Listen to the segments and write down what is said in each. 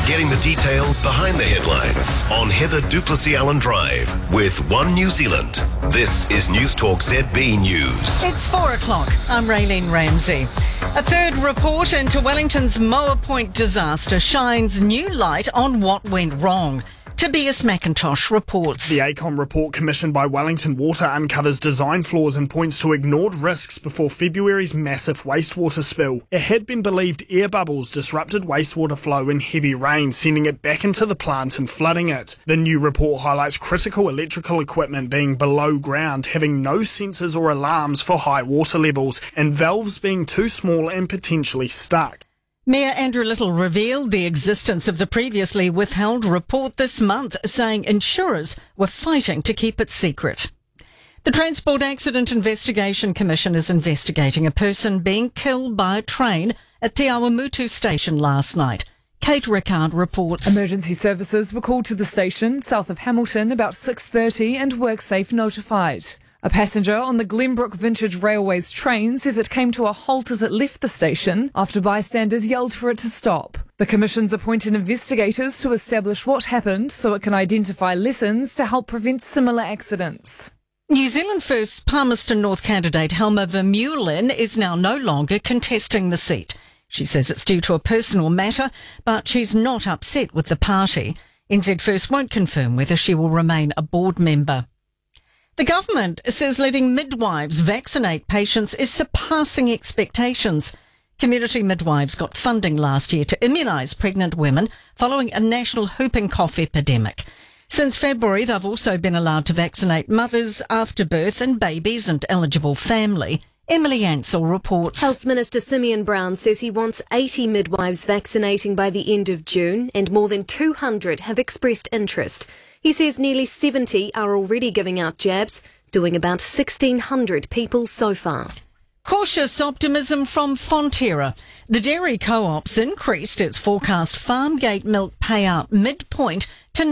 Getting the detail behind the headlines on Heather Duplessis Allen Drive with One New Zealand. This is News Talk ZB News. It's 4 o'clock. I'm Raylene Ramsey. A third report into Wellington's Moa Point disaster shines new light on what went wrong. Tobias McIntosh reports. The ACOM report commissioned by Wellington Water uncovers design flaws and points to ignored risks before February's massive wastewater spill. It had been believed air bubbles disrupted wastewater flow in heavy rain, sending it back into the plant and flooding it. The new report highlights critical electrical equipment being below ground, having no sensors or alarms for high water levels, and valves being too small and potentially stuck. Mayor Andrew Little revealed the existence of the previously withheld report this month, saying insurers were fighting to keep it secret. The Transport Accident Investigation Commission is investigating a person being killed by a train at Te Awamutu station last night. Kate Rickard reports. Emergency services were called to the station south of Hamilton about 6:30 and WorkSafe notified. A passenger on the Glenbrook Vintage Railways train says it came to a halt as it left the station after bystanders yelled for it to stop. The Commission's appointed investigators to establish what happened so it can identify lessons to help prevent similar accidents. New Zealand First Palmerston North candidate Helma Vermeulen is now no longer contesting the seat. She says it's due to a personal matter, but she's not upset with the party. NZ First won't confirm whether she will remain a board member. The government says letting midwives vaccinate patients is surpassing expectations. Community midwives got funding last year to immunise pregnant women following a national whooping cough epidemic. Since February, they've also been allowed to vaccinate mothers after birth and babies and eligible family. Emily Ansell reports. Health Minister Simeon Brown says he wants 80 midwives vaccinating by the end of June, and more than 200 have expressed interest. He says nearly 70 are already giving out jabs, doing about 1,600 people so far. Cautious optimism from Fonterra. The dairy co-op's increased its forecast farm gate milk payout midpoint to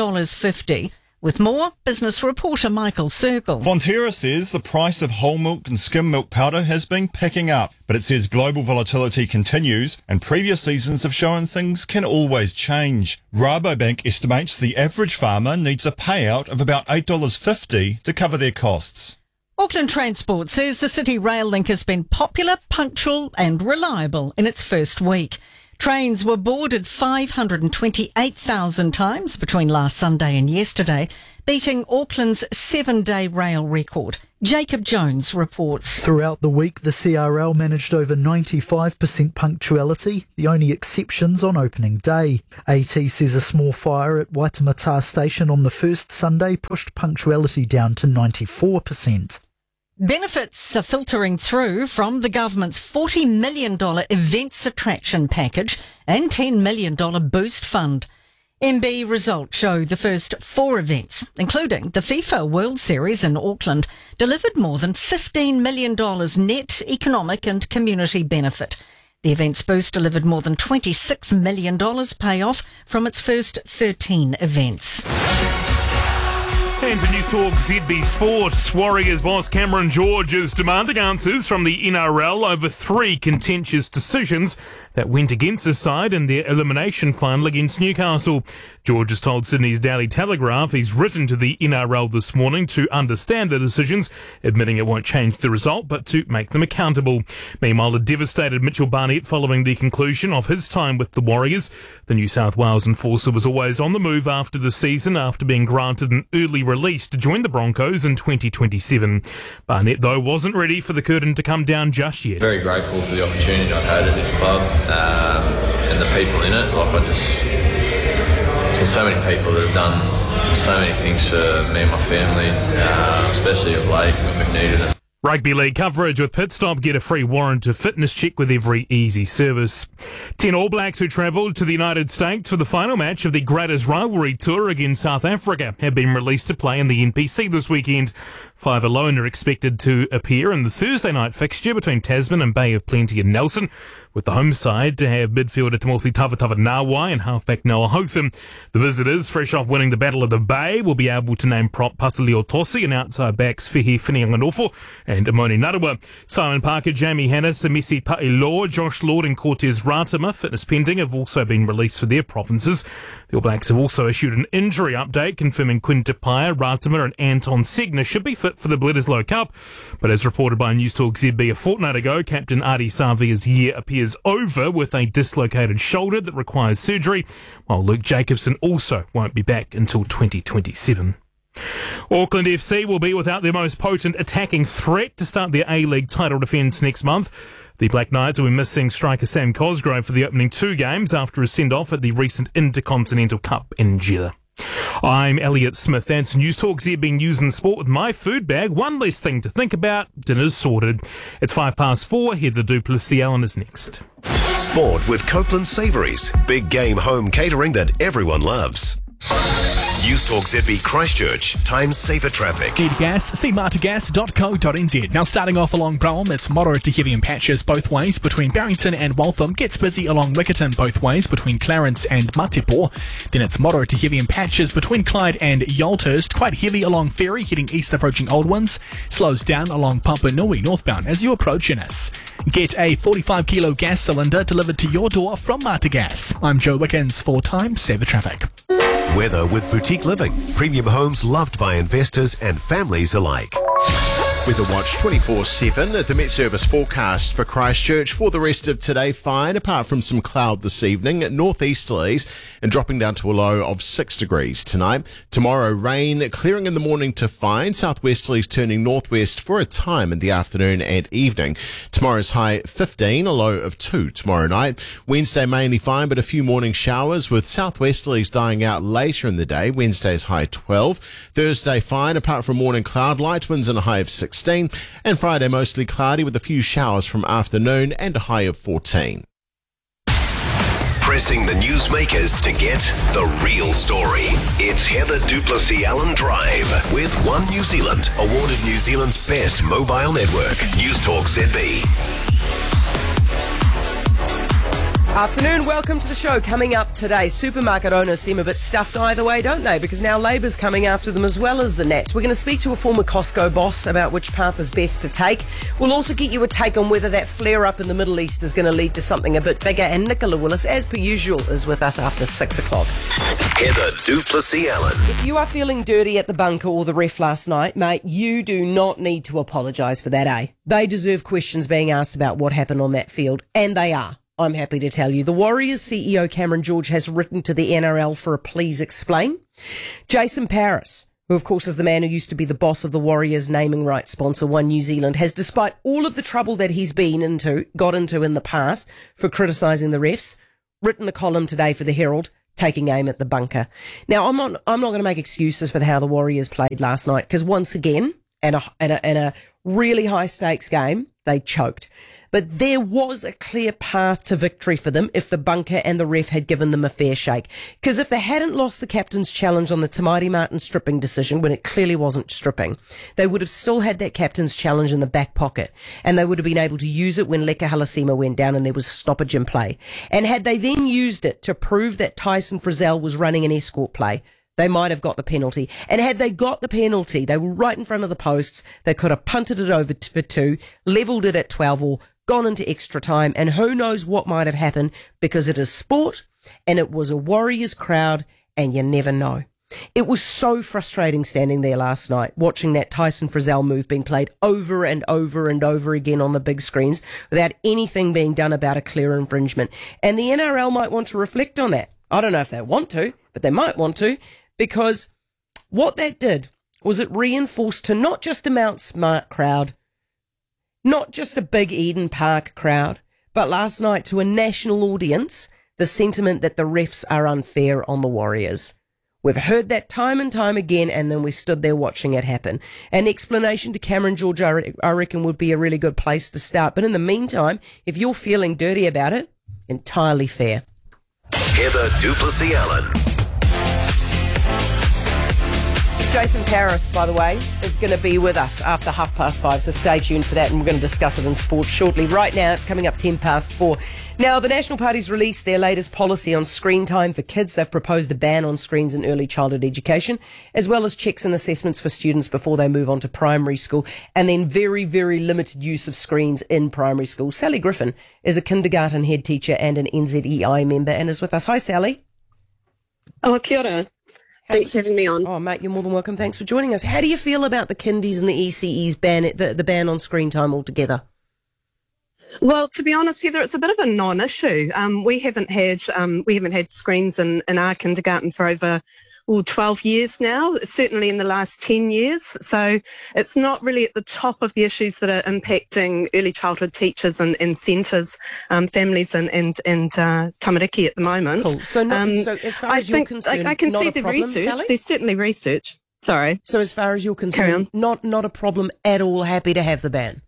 $9.50. With more, business reporter Michael Circle. Fonterra says the price of whole milk and skim milk powder has been picking up, but it says global volatility continues and previous seasons have shown things can always change. Rabobank estimates the average farmer needs a payout of about $8.50 to cover their costs. Auckland Transport says the City Rail link has been popular, punctual and reliable in its first week. Trains were boarded 528,000 times between last Sunday and yesterday, beating Auckland's 7-day rail record. Jacob Jones reports. Throughout the week, the CRL managed over 95% punctuality, the only exceptions on opening day. AT says a small fire at Waitemata Station on the first Sunday pushed punctuality down to 94%. Benefits are filtering through from the government's $40 million events attraction package and $10 million boost fund. MB results show the first 4 events, including the FIFA World Series in Auckland, delivered more than $15 million net economic and community benefit. The events boost delivered more than $26 million payoff from its first 13 events. And to News Talk ZB Sport, Warriors boss Cameron George is demanding answers from the NRL over 3 contentious decisions that went against his side in their elimination final against Newcastle. George has told Sydney's Daily Telegraph he's written to the NRL this morning to understand the decisions, admitting it won't change the result, but to make them accountable. Meanwhile, a devastated Mitchell Barnett following the conclusion of his time with the Warriors. The New South Wales enforcer was always on the move after the season, after being granted an early release to join the Broncos in 2027. Barnett, though, wasn't ready for the curtain to come down just yet. Very grateful for the opportunity I've had at this club and the people in it. There's so many people that have done so many things for me and my family, especially of late when we've needed it. Rugby League coverage with Pitstop. Get a free warrant to fitness check with every easy service. 10 All Blacks who travelled to the United States for the final match of the Greatest Rivalry Tour against South Africa have been released to play in the NPC this weekend. 5 alone are expected to appear in the Thursday night fixture between Tasman and Bay of Plenty and Nelson, with the home side to have midfielder Timothy Tavatavanawai and halfback Noah Hotham. The visitors, fresh off winning the Battle of the Bay, will be able to name prop Pasali Otosi and outside backs Fehi Whinianganofo and Imoni Narawa. Simon Parker, Jamie Hannis, Messi Pa'iloa, Josh Lord and Cortez Ratama, fitness pending, have also been released for their provinces. The All Blacks have also issued an injury update confirming Quinn Tupaia, Ratama and Anton Segner should be fit for the Bledisloe Cup. But as reported by News Talk ZB a fortnight ago, Captain Ardie Savea's year appears over with a dislocated shoulder that requires surgery, while Luke Jacobson also won't be back until 2027. Auckland FC will be without their most potent attacking threat to start their A-League title defence next month. The Black Knights will be missing striker Sam Cosgrove for the opening 2 games after a send-off at the recent Intercontinental Cup in Jeddah. I'm Elliot Smith. That's News Talk ZB News and Sport with my food bag. One less thing to think about. Dinner's sorted. It's 4:05. Heather du Plessis-Allen is next. Sport with Copeland Savouries. Big game home catering that everyone loves. News Talk ZB Christchurch. Time saver traffic. Need gas? See martagas.co.nz. Now starting off along Brougham, it's moderate to heavy in patches both ways between Barrington and Waltham. Gets busy along Wickerton both ways between Clarence and Matipo. Then it's moderate to heavy in patches between Clyde and Yolthurst. Quite heavy along Ferry heading east approaching Old Ones. Slows down along Papanui northbound as you approach Innis. Get a 45 kilo gas cylinder delivered to your door from Martagas. I'm Joe Wickens for Time Saver Traffic. Weather with Boutique Living. Premium homes loved by investors and families alike. Weather Watch 24/7. The Met Service forecast for Christchurch for the rest of today, fine, apart from some cloud this evening. Northeasterlies and dropping down to a low of 6 degrees tonight. Tomorrow, rain, clearing in the morning to fine. Southwesterlies turning northwest for a time in the afternoon and evening. Tomorrow's high 15, a low of 2 tomorrow night. Wednesday mainly fine, but a few morning showers with southwesterlies dying out later in the day. Wednesday's high 12. Thursday fine, apart from morning cloud, light winds and a high of 16. And Friday mostly cloudy with a few showers from afternoon and a high of 14. Pressing the newsmakers to get the real story. It's Heather du Plessis-Allen Drive with One New Zealand, awarded New Zealand's best mobile network. News Talk ZB. Afternoon, welcome to the show. Coming up today, supermarket owners seem a bit stuffed either way, don't they? Because now Labour's coming after them as well as the Nats. We're going to speak to a former Costco boss about which path is best to take. We'll also get you a take on whether that flare-up in the Middle East is going to lead to something a bit bigger. And Nicola Willis, as per usual, is with us after 6 o'clock. Heather du Plessis-Allen. If you are feeling dirty at the bunker or the ref last night, mate, you do not need to apologise for that, eh? They deserve questions being asked about what happened on that field, and they are. I'm happy to tell you. The Warriors CEO Cameron George has written to the NRL for a please explain. Jason Paris, who of course is the man who used to be the boss of the Warriors naming rights sponsor One New Zealand, has, despite all of the trouble that he's got into in the past for criticising the refs, written a column today for the Herald taking aim at the bunker. Now, I'm not going to make excuses for how the Warriors played last night, because once again, in a really high stakes game, they choked. But there was a clear path to victory for them if the bunker and the ref had given them a fair shake. Because if they hadn't lost the captain's challenge on the Tamari Martin stripping decision, when it clearly wasn't stripping, they would have still had that captain's challenge in the back pocket. And they would have been able to use it when Leka Halasima went down and there was a stoppage in play. And had they then used it to prove that Tyson Frizzell was running an escort play, they might have got the penalty. And had they got the penalty, they were right in front of the posts. They could have punted it over for 2, levelled it at 12 or gone into extra time, and who knows what might have happened, because it is sport and it was a Warriors crowd and you never know. It was so frustrating standing there last night watching that Tyson Frizzell move being played over and over and over again on the big screens without anything being done about a clear infringement. And the NRL might want to reflect on that. I don't know if they want to, but they might want to, because what that did was it reinforced to not just a Mount Smart crowd, not just a big Eden Park crowd, but last night to a national audience, the sentiment that the refs are unfair on the Warriors. We've heard that time and time again, and then we stood there watching it happen. An explanation to Cameron George, I reckon, would be a really good place to start. But in the meantime, if you're feeling dirty about it, entirely fair. Heather du Plessis-Allen. Jason Paris, by the way, is going to be with us after 5:30, so stay tuned for that, and we're going to discuss it in sports shortly. Right now, it's coming up 4:10. Now, the National Party's released their latest policy on screen time for kids. They've proposed a ban on screens in early childhood education, as well as checks and assessments for students before they move on to primary school, and then very, very limited use of screens in primary school. Sally Griffin is a kindergarten head teacher and an NZEI member and is with us. Hi, Sally. Oh, kia ora. Thanks for having me on. Oh, mate, you're more than welcome. Thanks for joining us. How do you feel about the kindies and the ECE's ban, the ban on screen time altogether? Well, to be honest, Heather, it's a bit of a non-issue. We haven't had screens in our kindergarten for over 12 years now, certainly in the last 10 years. So it's not really at the top of the issues that are impacting early childhood teachers and centres, families and tamariki at the moment. Cool. So, so as far as you're concerned, I can not see a the problem, research. Sally? There's certainly research. Sorry. So as far as you're concerned, not a problem at all. Happy to have the ban.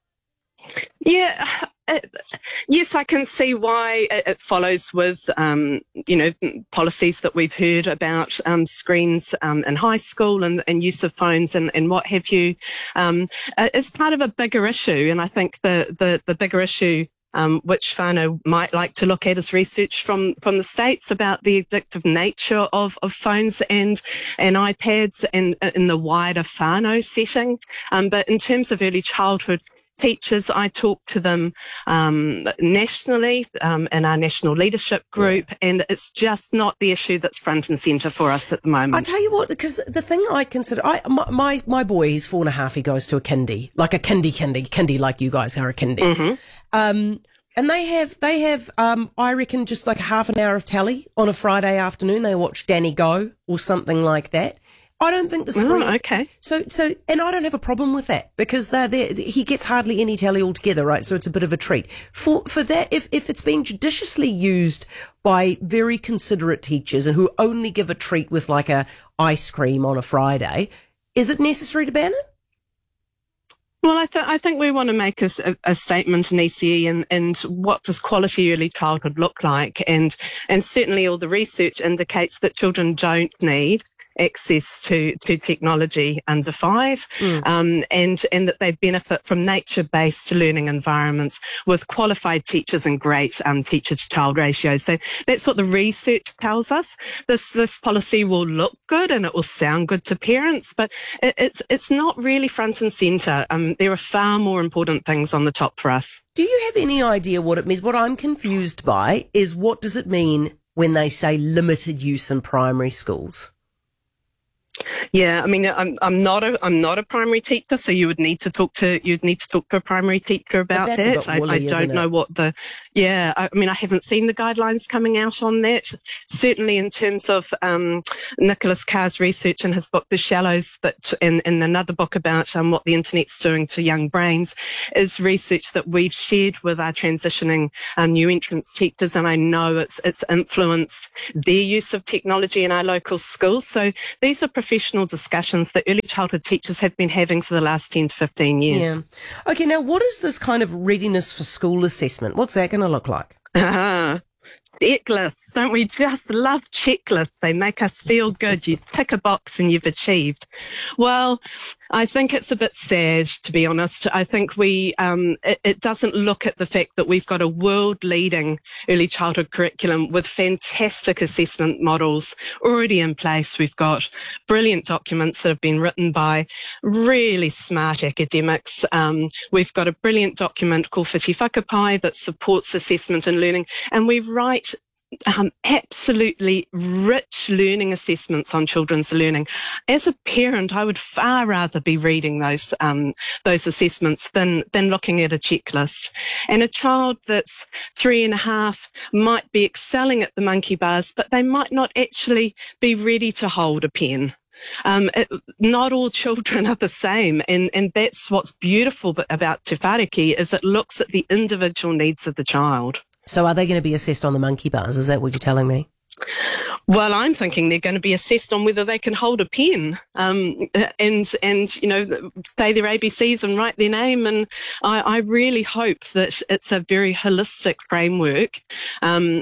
Yeah, yes, I can see why it follows with, policies that we've heard about screens in high school and use of phones and what have you. It's part of a bigger issue, and I think the bigger issue which whānau might like to look at is research from the States about the addictive nature of phones and iPads and in the wider whānau setting. But in terms of early childhood teachers, I talk to them nationally in our national leadership group, and it's just not the issue that's front and centre for us at the moment. I tell you what, because the thing I consider, my boy, he's 4.5, he goes to a kindy, like a kindy like you guys are a kindy. Mm-hmm. And they have, I reckon, just like half an hour of telly on a Friday afternoon. They watch Danny Go or something like that. I don't think the screen. Oh, okay. So, and I don't have a problem with that because he gets hardly any telly altogether, right? So it's a bit of a treat for that. If it's being judiciously used by very considerate teachers and who only give a treat with like a ice cream on a Friday, is it necessary to ban it? Well, I think we want to make a statement in ECE and what does quality early childhood look like, and certainly all the research indicates that children don't need access to technology under 5, and that they benefit from nature-based learning environments with qualified teachers and great teacher-to-child ratios. So that's what the research tells us. This policy will look good and it will sound good to parents, but it's not really front and centre. There are far more important things on the top for us. Do you have any idea what it means? What I'm confused by is, what does it mean when they say limited use in primary schools? Yeah, I mean, I'm not a primary teacher, so you would need to talk to a primary teacher about that. Woolly, I don't know what I haven't seen the guidelines coming out on that. Certainly in terms of Nicholas Carr's research in his book The Shallows, that in another book about what the internet's doing to young brains, is research that we've shared with our transitioning new entrants teachers, and I know it's influenced their use of technology in our local schools. So these are professional discussions that early childhood teachers have been having for the last 10 to 15 years. Yeah. Okay, now what is this kind of readiness for school assessment? What's that going to look like? Checklists. Don't we just love checklists? They make us feel good. You tick a box and you've achieved. Well, I think it's a bit sad, to be honest. I think it doesn't look at the fact that we've got a world-leading early childhood curriculum with fantastic assessment models already in place. We've got brilliant documents that have been written by really smart academics. We've got a brilliant document called Whiti Whakapai that supports assessment and learning, and we write absolutely rich learning assessments on children's learning. As a parent, I would far rather be reading those assessments than looking at a checklist. And a child that's 3.5 might be excelling at the monkey bars, but they might not actually be ready to hold a pen. Not all children are the same, and that's what's beautiful about Te Whāriki, is it looks at the individual needs of the child. So are they going to be assessed on the monkey bars? Is that what you're telling me? Well, I'm thinking they're going to be assessed on whether they can hold a pen and you know, say their ABCs and write their name. And I really hope that it's a very holistic framework. I'm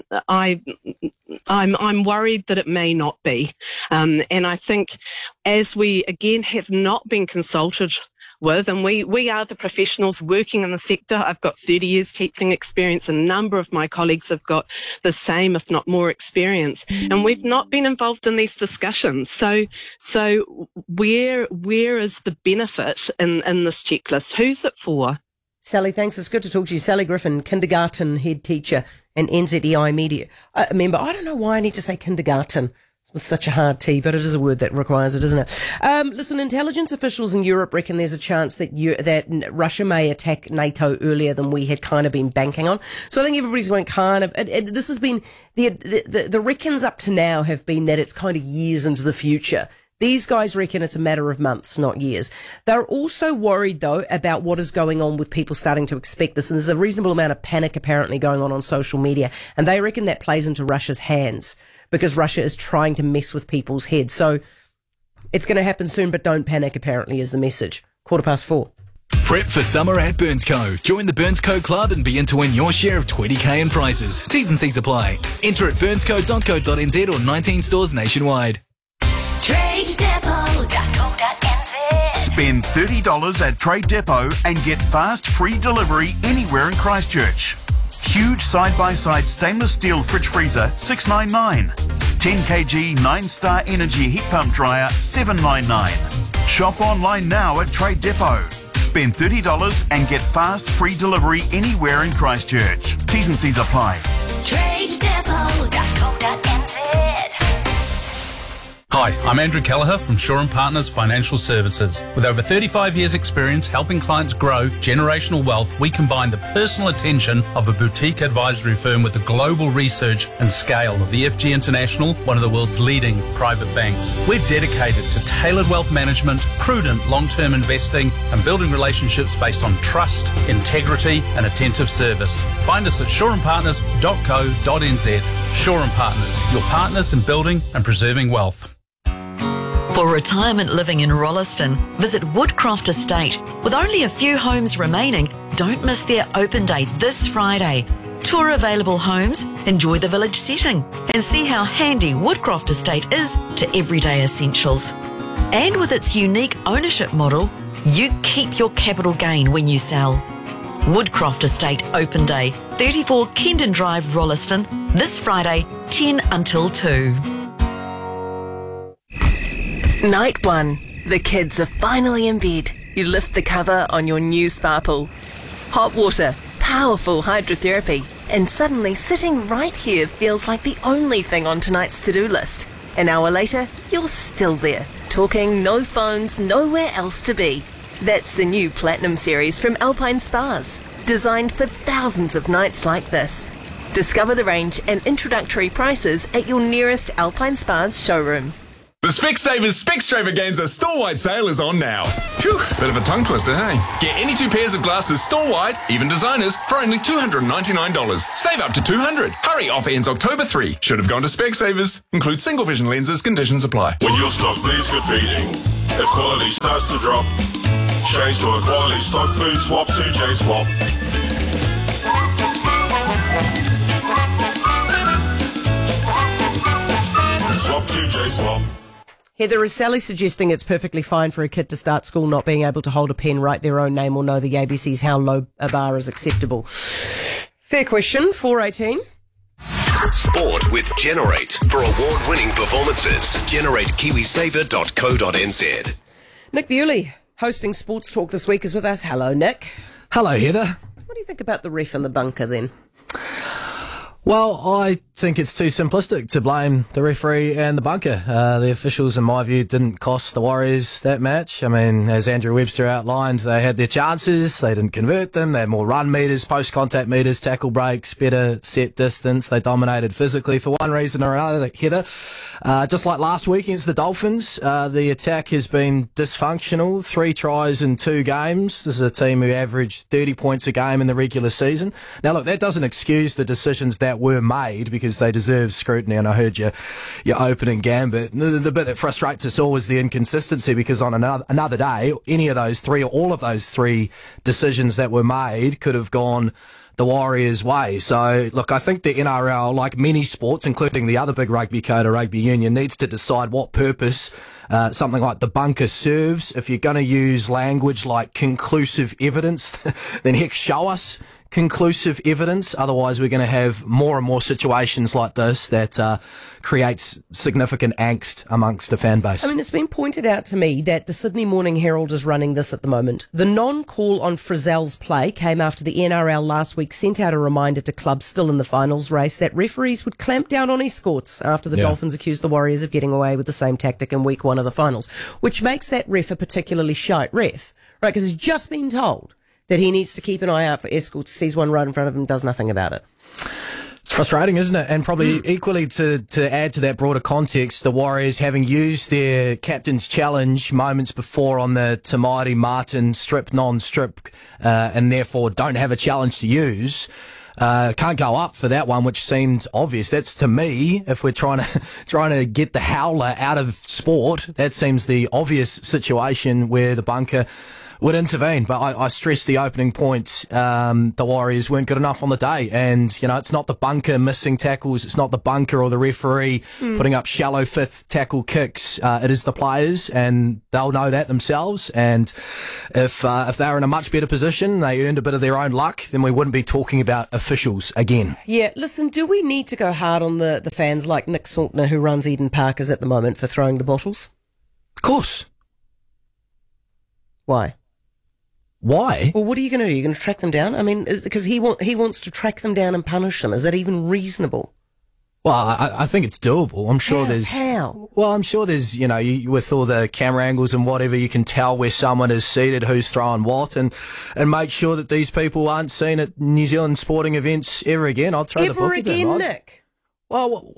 worried that it may not be. And I think as we, again, have not been consulted with, and we are the professionals working in the sector. I've got 30 years teaching experience. A number of my colleagues have got the same, if not more, experience. And we've not been involved in these discussions. So where is the benefit in this checklist? Who's it for? Sally, thanks. It's good to talk to you. Sally Griffin, kindergarten head teacher and NZEI media member. I don't know why I need to say kindergarten with such a hard T, but it is a word that requires it, isn't it? Listen, intelligence officials in Europe reckon there's a chance that Russia may attack NATO earlier than we had kind of been banking on. So I think everybody's going kind of, this has been, the reckons up to now have been that it's kind of years into the future. These guys reckon it's a matter of months, not years. They're also worried, though, about what is going on with people starting to expect this. And there's a reasonable amount of panic apparently going on social media. And they reckon that plays into Russia's hands, because Russia is trying to mess with people's heads. So it's going to happen soon, but don't panic, apparently, is the message. 4:15. Prep for summer at BurnsCo. Join the BurnsCo Club and begin to win your share of 20k in prizes. T's and C's apply. Enter at burnsco.co.nz or 19 stores nationwide. TradeDepot.co.nz. Spend $30 at Trade Depot and get fast free delivery anywhere in Christchurch. Huge side-by-side stainless steel fridge freezer, $699. 10 kg 9-star energy heat pump dryer, $799. Shop online now at Trade Depot. Spend $30 and get fast free delivery anywhere in Christchurch. T's and C's apply. TradeDepot.co.nz. Hi, I'm Andrew Kelleher from Shaw & Partners Financial Services. With over 35 years' experience helping clients grow generational wealth, we combine the personal attention of a boutique advisory firm with the global research and scale of EFG International, one of the world's leading private banks. We're dedicated to tailored wealth management, prudent long-term investing, and building relationships based on trust, integrity, and attentive service. Find us at shawandpartners.co.nz. Shaw & Partners, your partners in building and preserving wealth. For retirement living in Rolleston, visit Woodcroft Estate. With only a few homes remaining, don't miss their open day this Friday. Tour available homes, enjoy the village setting, and see how handy Woodcroft Estate is to everyday essentials. And with its unique ownership model, you keep your capital gain when you sell. Woodcroft Estate Open Day, 34 Kendon Drive, Rolleston, this Friday, 10 until 2. Night 1. The kids are finally in bed. You lift the cover on your new Sparkle. Hot water, powerful hydrotherapy, and suddenly sitting right here feels like the only thing on tonight's to-do list. An hour later, you're still there, talking, no phones, nowhere else to be. That's the new Platinum series from Alpine Spas, designed for thousands of nights like this. Discover the range and introductory prices at your nearest Alpine Spas showroom. The Specsavers Specstravaganza store-wide sale is on now. Phew, bit of a tongue twister, hey? Get any 2 pairs of glasses store-wide, even designers, for only $299. Save up to $200. Hurry, offer ends October 3. Should have gone to Specsavers. Includes single vision lenses, conditions apply. When your stock needs good feeding, if quality starts to drop, change to a quality stock food swap to J-Swap. Swap to J-Swap. Heather, is Sally suggesting it's perfectly fine for a kid to start school not being able to hold a pen, write their own name, or know the ABCs? How low a bar is acceptable? Fair question. 4:18. Sport with Generate. For award-winning performances, generatekiwisaver.co.nz. Nick Bewley, hosting Sports Talk this week, is with us. Hello, Nick. Hello, Heather. What do you think about the ref in the bunker then? Well, I think it's too simplistic to blame the referee and the bunker. The officials, in my view, didn't cost the Warriors that match. I mean, as Andrew Webster outlined, they had their chances, they didn't convert them, they had more run meters, post-contact meters, tackle breaks, better set distance, they dominated physically for one reason or another, Heather. Just like last week against the Dolphins, the attack has been dysfunctional, 3 tries in 2 games. This is a team who averaged 30 points a game in the regular season. Now look, that doesn't excuse the decisions that that were made because they deserve scrutiny. And I heard your opening gambit. The bit that frustrates us all is the inconsistency, because on another day, any of those three or all of those three decisions that were made could have gone the Warriors' way. So, look, I think the NRL, like many sports, including the other big rugby code, rugby union, needs to decide what purpose something like the bunker serves. If you're going to use language like conclusive evidence, then heck, show us conclusive evidence. Otherwise, we're going to have more and more situations like this that creates significant angst amongst the fan base. I mean, it's been pointed out to me that the Sydney Morning Herald is running this at the moment. The non-call on Frizzell's play came after the NRL last week sent out a reminder to clubs still in the finals race that referees would clamp down on escorts after the Dolphins accused the Warriors of getting away with the same tactic in week 1 of the finals, which makes that ref a particularly shite ref, right? Because he's just been told that he needs to keep an eye out for escorts, sees one right in front of him, does nothing about it. It's frustrating, isn't it? And probably equally to add to that broader context, the Warriors, having used their captain's challenge moments before on the Tamati Martin strip, non-strip, and therefore don't have a challenge to use, can't go up for that one, which seemed obvious. That's, to me, if we're trying to get the howler out of sport, that seems the obvious situation where the bunker would intervene. But I stressed the opening point, the Warriors weren't good enough on the day. And, you know, it's not the bunker missing tackles. It's not the bunker or the referee putting up shallow fifth tackle kicks. It is the players, and they'll know that themselves. And if they're in a much better position, they earned a bit of their own luck, then we wouldn't be talking about officials again. Yeah, listen, do we need to go hard on the fans like Nick Saltner, who runs Eden Parkers at the moment, for throwing the bottles? Of course. Why? Why? Well, what are you going to do? You're going to track them down? I mean, because he wants to track them down and punish them. Is that even reasonable? Well, I think it's doable. I'm sure How? Well, I'm sure there's, you know, with all the camera angles and whatever, you can tell where someone is seated, who's throwing what, and make sure that these people aren't seen at New Zealand sporting events ever again. I'll throw the book at them. Ever again, Nick? Well,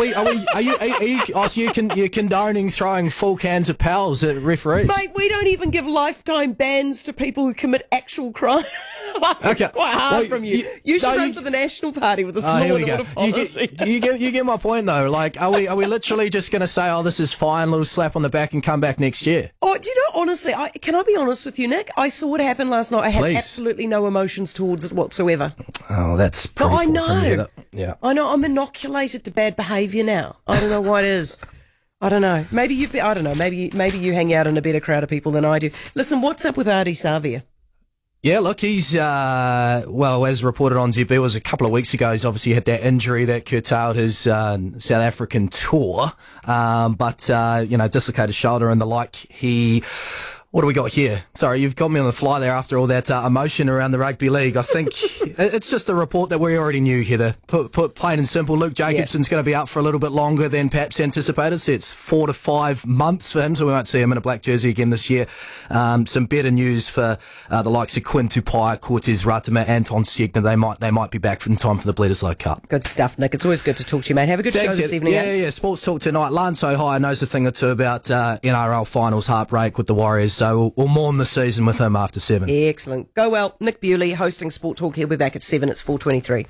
so you're condoning throwing full cans of pals at referees? Mate, we don't even give lifetime bans to people who commit actual crime. It's quite hard from you. You should run for the National Party with a small little policy. You get my point, though. Like, are we literally just going to say, oh, this is fine, little slap on the back, and come back next year? Oh, do you know, honestly, can I be honest with you, Nick? I saw what happened last night. I had absolutely no emotions towards it whatsoever. Oh, that's pretty I know. Yeah. I know. I'm inoculated to bad behaviour now. I don't know why it is. I don't know. Maybe I don't know. Maybe you hang out in a better crowd of people than I do. Listen, what's up with Ardie Savia? Yeah, look, he's, well, as reported on ZB, it was a couple of weeks ago, he's obviously had that injury that curtailed his South African tour, but dislocated shoulder and the like. What do we got here? Sorry, you've got me on the fly there after all that emotion around the rugby league. I think it's just a report that we already knew, Heather. Put plain and simple, Luke Jacobson's going to be out for a little bit longer than perhaps anticipated. So it's 4 to 5 months for him, so we won't see him in a black jersey again this year. Some better news for the likes of Quinn Tupaia, Cortez Ratama, Anton Segner. They might be back in time for the Bledisloe Cup. Good stuff, Nick. It's always good to talk to you, mate. Have a good show this evening. Yeah. Sports Talk tonight. Lance O'Hire knows a thing or two about NRL finals heartbreak with the Warriors. So we'll mourn the season with him after 7. Excellent. Go well. Nick Bewley hosting Sport Talk. He'll be back at 7. It's 4:23.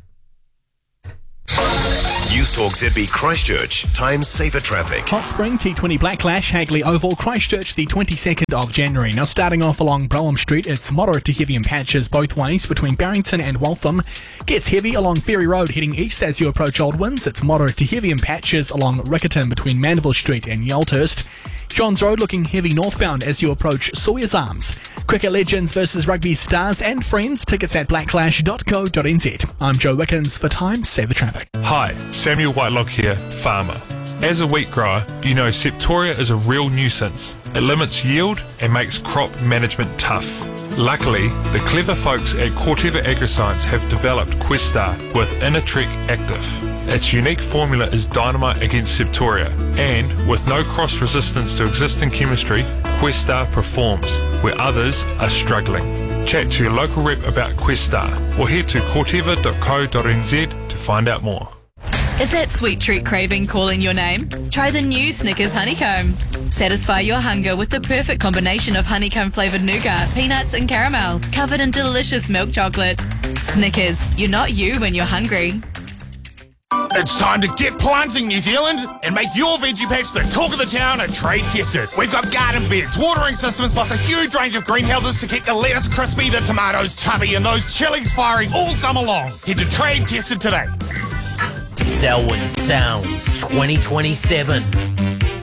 News Talk ZB Christchurch. Time saver traffic. Hot Spring T20 Blacklash, Hagley Oval, Christchurch, the 22nd of January. Now starting off along Brougham Street, it's moderate to heavy in patches both ways between Barrington and Waltham. Gets heavy along Ferry Road heading east as you approach Old Winds. It's moderate to heavy in patches along Riccarton between Mandeville Street and Yalthurst. Johns Road looking heavy northbound as you approach Sawyers Arms. Cricket Legends versus Rugby Stars and Friends. Tickets at blacklash.co.nz. I'm Joe Wickens for Time Saver Traffic. Hi, Samuel Whitelock here, farmer. As a wheat grower, you know Septoria is a real nuisance. It limits yield and makes crop management tough. Luckily, the clever folks at Corteva Agriscience have developed Questar with Innertrek Active. Its unique formula is dynamite against Septoria, and with no cross-resistance to existing chemistry, Questar performs where others are struggling. Chat to your local rep about Questar or head to corteva.co.nz to find out more. Is that sweet treat craving calling your name? Try the new Snickers Honeycomb. Satisfy your hunger with the perfect combination of honeycomb-flavoured nougat, peanuts and caramel, covered in delicious milk chocolate. Snickers, you're not you when you're hungry. It's time to get planting, New Zealand, and make your veggie patch the talk of the town and trade tested. We've got garden beds, watering systems, plus a huge range of greenhouses to keep the lettuce crispy, the tomatoes tubby, and those chilies firing all summer long. Head to Trade Tested today. Selwyn Sounds 2027.